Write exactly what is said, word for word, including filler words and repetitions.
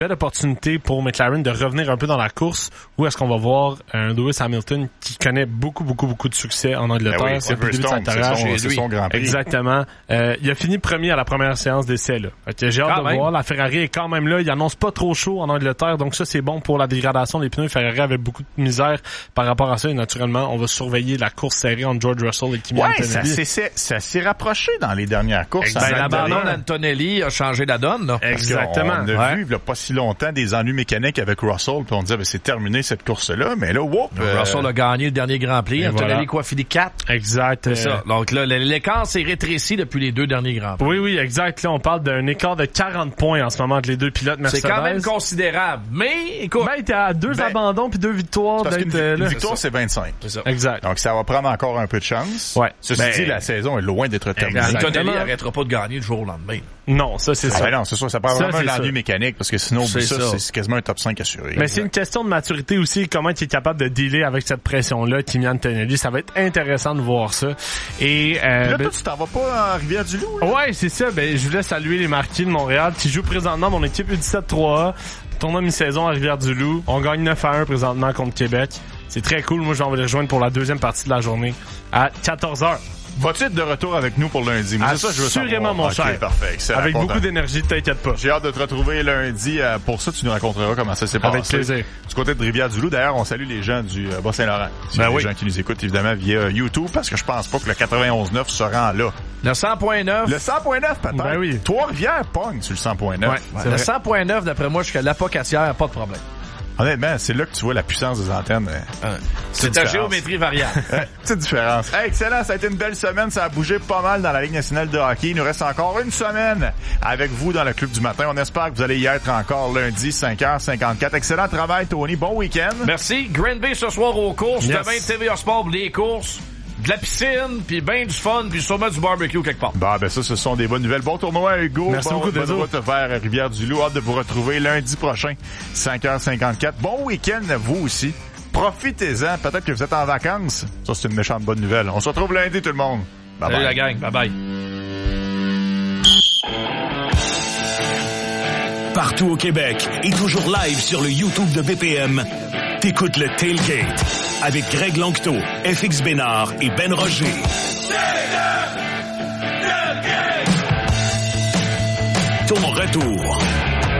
belle opportunité pour McLaren de revenir un peu dans la course, où est-ce qu'on va voir un Lewis Hamilton qui connaît beaucoup, beaucoup, beaucoup de succès en Angleterre. Ben oui, c'est le début de sa carrière. C'est son, c'est son Grand Prix. Exactement. Euh, il a fini premier à la première séance d'essai, là. Fait que j'ai hâte quand de même. voir. La Ferrari est quand même là. Il annonce pas trop chaud en Angleterre, donc ça, c'est bon pour la dégradation des pneus. Ferrari avait beaucoup de misère par rapport à ça, et naturellement, on va surveiller la course serrée entre George Russell et Kimi ouais, Antonelli. Ça, c'est, c'est, ça s'est rapproché dans les dernières courses. Ben, l'abandon d'Antonelli a changé la donne, là. Exactement. On a ouais. vu, il n'y a pas si longtemps, des ennuis mécaniques avec Russell, puis on disait, ben, c'est terminé cette course-là, mais là, whoop! Euh, Russell a gagné le dernier Grand Prix. Antonelli, voilà. quoi, fini quatre? Exact. C'est euh... ça. Donc là, l'écart s'est rétréci depuis les deux derniers Grands Prix. Oui, oui, exact. Là, on parle d'un écart de quarante points en ce moment entre les deux pilotes Mercedes. C'est quand même considérable. Mais, écoute. Ben, t'es à deux ben, abandons puis deux victoires. Parce qu'une euh, une victoire, c'est, c'est vingt-cinq. C'est ça. Exact. Donc, ça va prendre encore un peu de chance. Ouais. Ceci ben, dit, la saison est loin d'être terminée. Antonelli n'arrêtera pas de gagner le jour au lendemain. Non, ça, c'est ah, ça. Ben non, c'est ça. Ça prend ça, vraiment un ennui mécanique, parce que sinon, c'est, ça, ça. c'est quasiment un top cinq assuré. Mais c'est une question de maturité aussi, comment il est capable de dealer avec cette pression-là, Kimi Antonelli. Ça va être intéressant de voir ça. Et, euh, là, ben, toi, tu t'en vas pas en Rivière-du-Loup, là? Ouais, c'est ça. Ben, je voulais saluer les Marquis de Montréal qui jouent présentement mon équipe U dix-sept trois A. Tournoi mi-saison à Rivière-du-Loup. On gagne neuf à un présentement contre Québec. C'est très cool. Moi, je vais les rejoindre pour la deuxième partie de la journée à quatorze heures. Vas-tu être de retour avec nous pour lundi? Moi, c'est ça, je veux Assurément, mon cher. Okay, parfait. Excellent. Avec content. beaucoup d'énergie, t'inquiète pas. J'ai hâte de te retrouver lundi. Euh, pour ça, tu nous raconteras comment ça s'est passé. Avec plaisir. Du côté de Rivière-du-Loup, d'ailleurs, on salue les gens du euh, Bas-Saint-Laurent. C'est ben les oui. gens qui nous écoutent, évidemment, via YouTube, parce que je pense pas que le quatre-vingt-onze neuf se rend là. Le cent point neuf. Le cent point neuf, peut-être. Ben oui. Trois-Rivières pogne sur le cent point neuf. Ouais, ouais. Le cent point neuf, d'après moi, jusqu'à l'Apocassière, pas de problème. Honnêtement, c'est là que tu vois la puissance des antennes. Euh, c'est ta géométrie variable. Petite différence. Hey, excellent, ça a été une belle semaine. Ça a bougé pas mal dans la Ligue nationale de hockey. Il nous reste encore une semaine avec vous dans le Club du matin. On espère que vous allez y être encore lundi, cinq heures cinquante-quatre. Excellent travail, Tony. Bon week-end. Merci. Green Bay ce soir aux courses. Yes. Demain, T V A Sport pour les courses. De la piscine, puis ben du fun, puis sûrement du barbecue quelque part. Bah ben ça, ce sont des bonnes nouvelles. Bon tournoi, Hugo. Merci bon, beaucoup, bonne route vers Rivière-du-Loup. Hâte de vous retrouver lundi prochain, cinq heures cinquante-quatre. Bon week-end à vous aussi. Profitez-en. Peut-être que vous êtes en vacances. Ça, c'est une méchante bonne nouvelle. On se retrouve lundi, tout le monde. Bye Salut bye. la gang. Bye-bye. Partout au Québec et toujours live sur le YouTube de B P M. T'écoutes le Tailgate avec Greg Lanctot, F X Bénard et Ben Roger. Ton retour